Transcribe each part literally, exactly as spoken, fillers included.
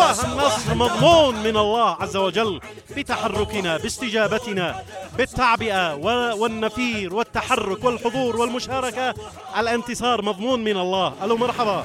الله النصر مضمون من الله عز وجل بتحركنا باستجابتنا بالتعبئة والنفير والتحرك والحضور والمشاركة. الانتصار مضمون من الله. ألو مرحبا.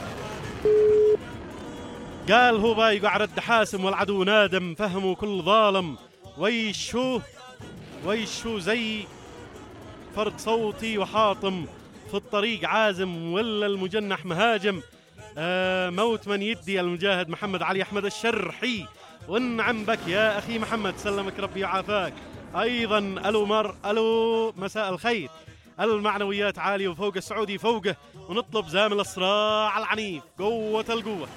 قال هو باي قعد حاسم والعدو نادم فهموا كل ظالم ويشو ويشو زي فرق صوتي وحاطم في الطريق عازم ولا المجنح مهاجم. آه موت من يدي المجاهد محمد علي أحمد الشرحي. ونعم بك يا أخي محمد سلمك ربي وعافاك. أيضا ألو مر ألو مساء الخير. المعنويات عالية وفوق السعودي فوقه ونطلب زامل الصراع العنيف قوة القوة.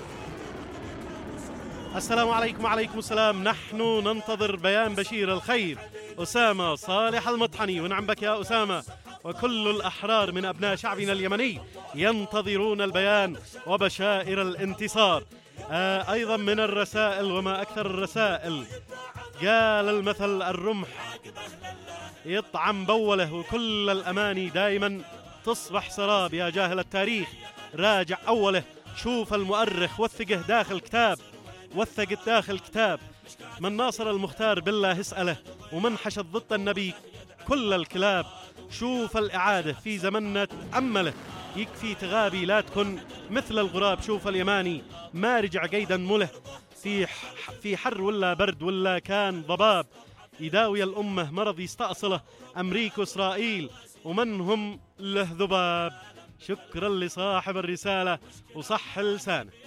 السلام عليكم. وعليكم السلام. نحن ننتظر بيان بشير الخير أسامة صالح المطحني. ونعم بك يا أسامة. وكل الأحرار من أبناء شعبنا اليمني ينتظرون البيان وبشائر الانتصار. آه أيضا من الرسائل وما أكثر الرسائل. قال المثل الرمح يطعم بوله وكل الأماني دائما تصبح سراب. يا جاهل التاريخ راجع أوله. شوف المؤرخ وثقه داخل كتاب وثق داخل كتاب. من ناصر المختار بالله اسأله ومن حشد ضد النبي كل الكلاب. شوف الإعادة في زمننا تأمله يكفي تغابي لا تكن مثل الغراب. شوف اليماني ما رجع قيدا مله في في حر ولا برد ولا كان ضباب. يداوي الأمة مرض يستأصله أمريكا وإسرائيل ومن هم له ذباب. شكرا لصاحب الرسالة وصح لسانه.